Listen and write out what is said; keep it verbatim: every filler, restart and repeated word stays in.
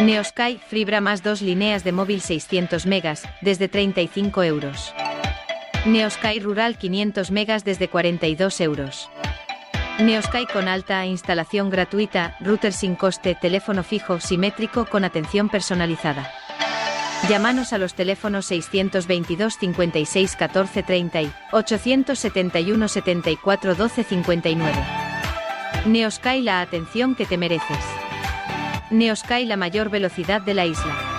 Neosky Fibra más dos líneas de móvil seiscientos megas, desde treinta y cinco euros. Neosky Rural quinientos megas desde cuarenta y dos euros. Neosky con alta instalación gratuita, router sin coste, teléfono fijo simétrico con atención personalizada. Llámanos a los teléfonos seiscientos veintidós cincuenta y seis catorce treinta y ochocientos setenta y uno setenta y cuatro doce cincuenta y nueve. Neosky, la atención que te mereces. Neosky, la mayor velocidad de la isla.